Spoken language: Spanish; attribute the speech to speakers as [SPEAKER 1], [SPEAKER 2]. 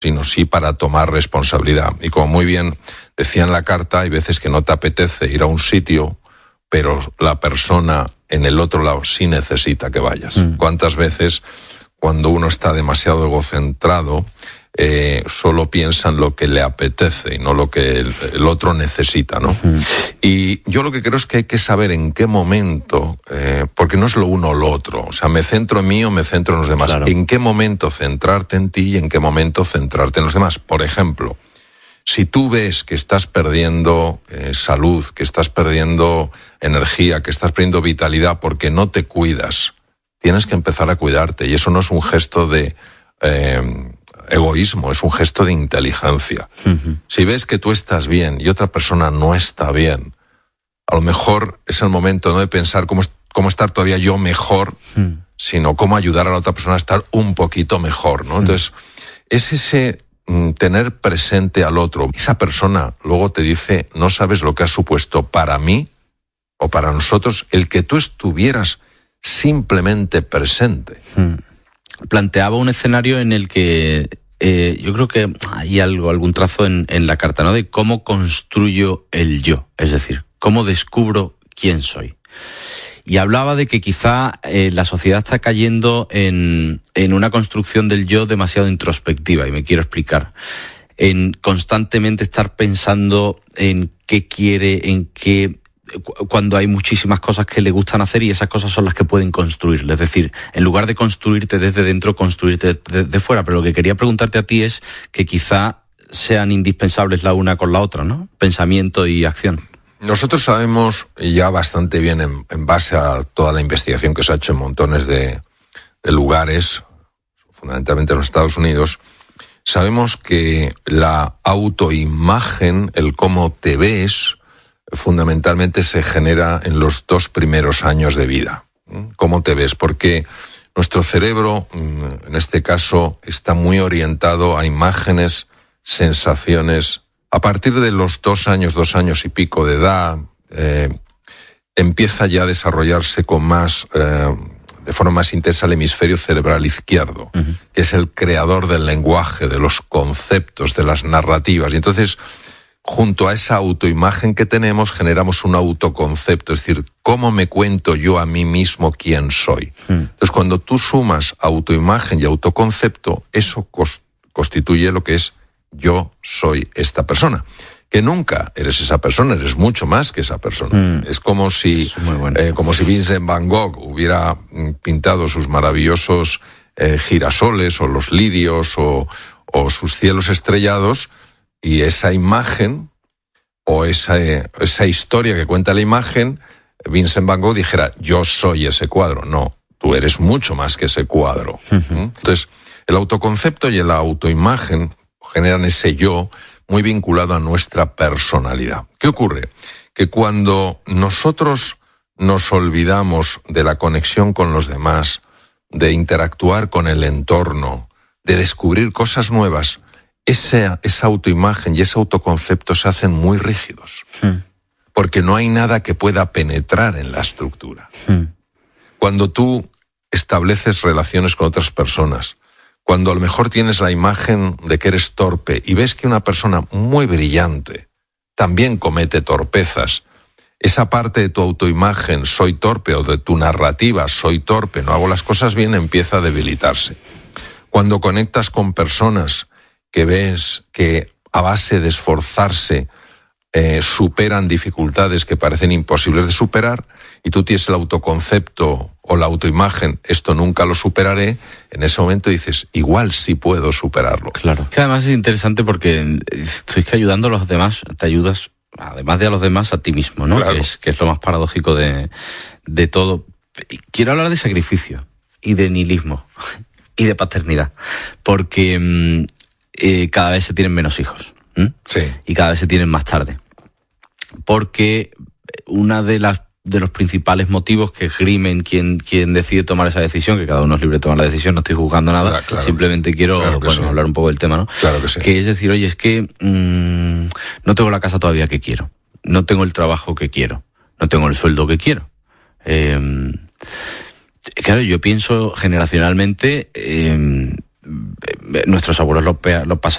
[SPEAKER 1] sino sí para tomar responsabilidad. Y como muy bien decía en la carta, hay veces que no te apetece ir a un sitio, pero la persona en el otro lado sí necesita que vayas. ¿Cuántas veces cuando uno está demasiado egocentrado, solo piensa en lo que le apetece y no lo que el otro necesita, ¿no? Y yo lo que creo es que hay que saber en qué momento, porque no es lo uno o lo otro, o sea, me centro en mí o me centro en los demás. Claro. En qué momento centrarte en ti y en qué momento centrarte en los demás. Por ejemplo, si tú ves que estás perdiendo salud, que estás perdiendo energía, que estás perdiendo vitalidad porque no te cuidas, tienes que empezar a cuidarte. Y eso no es un gesto de egoísmo, es un gesto de inteligencia. Si ves que tú estás bien y otra persona no está bien, a lo mejor es el momento no de pensar cómo estar todavía yo mejor, sino cómo ayudar a la otra persona a estar un poquito mejor, ¿no? Entonces, es ese tener presente al otro. Esa persona luego te dice, no sabes lo que ha supuesto para mí o para nosotros el que tú estuvieras simplemente presente.
[SPEAKER 2] Planteaba un escenario en el que yo creo que hay algún trazo en la carta, ¿no? De cómo construyo el yo, es decir, cómo descubro quién soy. Y hablaba de que quizá la sociedad está cayendo en una construcción del yo demasiado introspectiva, y me quiero explicar. En constantemente estar pensando en qué quiere, cuando hay muchísimas cosas que le gustan hacer y esas cosas son las que pueden construirle. Es decir, en lugar de construirte desde dentro, construirte de fuera. Pero lo que quería preguntarte a ti es que quizá sean indispensables la una con la otra, ¿no? Pensamiento y acción.
[SPEAKER 1] Nosotros sabemos ya bastante bien, en base a toda la investigación que se ha hecho en montones de lugares, fundamentalmente en los Estados Unidos, sabemos que la autoimagen, el cómo te ves, fundamentalmente se genera en los 2 primeros años de vida. ¿Cómo te ves? Porque nuestro cerebro, en este caso, está muy orientado a imágenes, sensaciones. A partir de los 2 años y pico de edad, empieza ya a desarrollarse con más, de forma más intensa el hemisferio cerebral izquierdo, que es el creador del lenguaje, de los conceptos, de las narrativas. Y entonces, junto a esa autoimagen que tenemos, generamos un autoconcepto, es decir, ¿cómo me cuento yo a mí mismo quién soy? Entonces, cuando tú sumas autoimagen y autoconcepto, eso constituye lo que es yo soy esta persona. Que nunca eres esa persona, eres mucho más que esa persona. Es como si Vincent Van Gogh hubiera pintado sus maravillosos girasoles o los lirios o sus cielos estrellados, y esa imagen o esa historia que cuenta la imagen, Vincent Van Gogh dijera, yo soy ese cuadro. No, tú eres mucho más que ese cuadro. Entonces, el autoconcepto y la autoimagen generan ese yo muy vinculado a nuestra personalidad. ¿Qué ocurre? Que cuando nosotros nos olvidamos de la conexión con los demás, de interactuar con el entorno, de descubrir cosas nuevas, esa autoimagen y ese autoconcepto se hacen muy rígidos. Porque no hay nada que pueda penetrar en la estructura. Cuando tú estableces relaciones con otras personas, cuando a lo mejor tienes la imagen de que eres torpe y ves que una persona muy brillante también comete torpezas, esa parte de tu autoimagen, soy torpe, o de tu narrativa, soy torpe, no hago las cosas bien, empieza a debilitarse. Cuando conectas con personas que ves que a base de esforzarse superan dificultades que parecen imposibles de superar, y tú tienes el autoconcepto o la autoimagen, esto nunca lo superaré, en ese momento dices, igual sí puedo superarlo.
[SPEAKER 2] Claro. Que además es interesante porque estoy ayudando a los demás, te ayudas, además de a los demás, a ti mismo, ¿no? Claro. Que es lo más paradójico de todo. Quiero hablar de sacrificio y de nihilismo y de paternidad, porque cada vez se tienen menos hijos.
[SPEAKER 1] Sí.
[SPEAKER 2] Y cada vez se tienen más tarde. Porque una de los principales motivos que esgrimen quien decide tomar esa decisión, que cada uno es libre de tomar la decisión, no estoy juzgando nada, claro, simplemente quiero hablar un poco del tema, ¿no?
[SPEAKER 1] Claro que sí.
[SPEAKER 2] Que es decir, oye, es que no tengo la casa todavía que quiero, no tengo el trabajo que quiero, no tengo el sueldo que quiero. Claro, yo pienso generacionalmente, nuestros abuelos lo pasaron